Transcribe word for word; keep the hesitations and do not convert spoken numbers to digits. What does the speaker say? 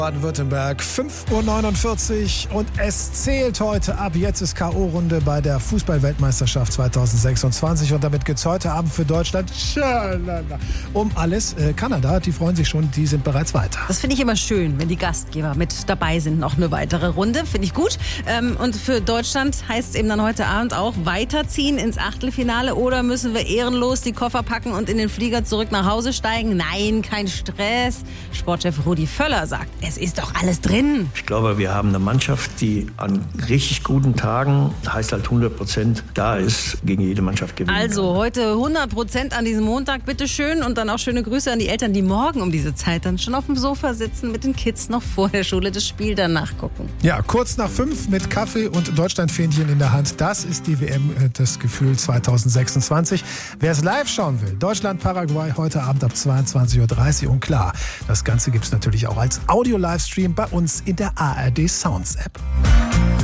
Baden-Württemberg, fünf Uhr neunundvierzig und es zählt heute ab. Jetzt ist K O-Runde bei der Fußball-Weltmeisterschaft zweitausendsechsundzwanzig und damit geht es heute Abend für Deutschland um alles. Äh, Kanada, die freuen sich schon, die sind bereits weiter. Das finde ich immer schön, wenn die Gastgeber mit dabei sind. Noch eine weitere Runde, finde ich gut. Ähm, und für Deutschland heißt es eben dann heute Abend auch weiterziehen ins Achtelfinale oder müssen wir ehrenlos die Koffer packen und in den Flieger zurück nach Hause steigen? Nein, kein Stress. Sportchef Rudi Völler sagt, es ist doch alles drin. Ich glaube, wir haben eine Mannschaft, die an richtig guten Tagen, heißt halt hundert Prozent, da ist, gegen jede Mannschaft gewinnen Also kann. heute hundert Prozent an diesem Montag, bitteschön. Und dann auch schöne Grüße an die Eltern, die morgen um diese Zeit dann schon auf dem Sofa sitzen, mit den Kids noch vor der Schule das Spiel dann nachgucken. Ja, kurz nach fünf mit Kaffee und Deutschlandfähnchen in der Hand. Das ist die W M, das Gefühl zweitausendsechsundzwanzig. Wer es live schauen will, Deutschland-Paraguay heute Abend ab zweiundzwanzig Uhr dreißig. Und klar, das Ganze gibt es natürlich auch als Audio-Livestream bei uns in der A R D Sounds App.